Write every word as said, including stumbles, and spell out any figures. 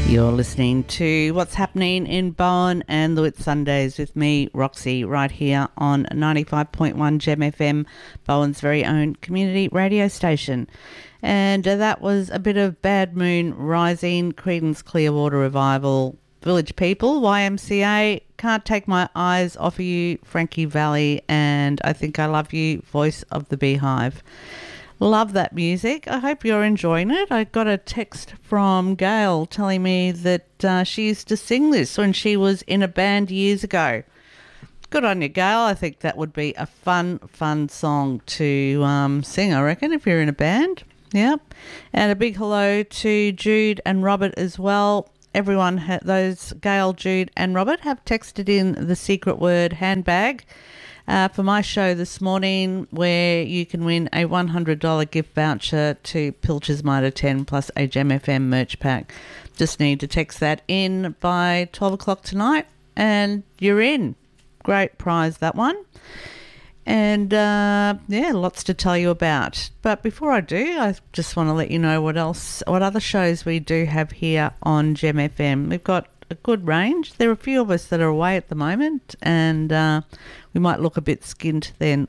You're listening to What's Happening in Bowen and the Whitsundays with me, Roxy, right here on ninety-five point one Gem F M, Bowen's very own community radio station. And uh, that was a bit of Bad Moon Rising, Creedence Clearwater Revival, Village People, Y M C A, Can't Take My Eyes Off of You, Frankie Valli, and I Think I Love You, Voice of the Beehive. Love that music. I hope you're enjoying it. I got a text from Gail telling me that uh, she used to sing this when she was in a band years ago. Good on you, Gail. I think that would be a fun, fun song to um, sing, I reckon, if you're in a band. Yep. And a big hello to Jude and Robert as well. Everyone, ha- those Gail, Jude and Robert have texted in the secret word handbag Uh, for my show this morning, where you can win a one hundred dollars gift voucher to Pilcher's Mitre ten plus a Gem F M merch pack. Just need to text that in by twelve o'clock tonight and you're in. Great prize, that one. And, uh, yeah, lots to tell you about. But before I do, I just want to let you know what else, what other shows we do have here on Gem F M. We've got a good range. There are a few of us that are away at the moment, and uh, we might look a bit skint then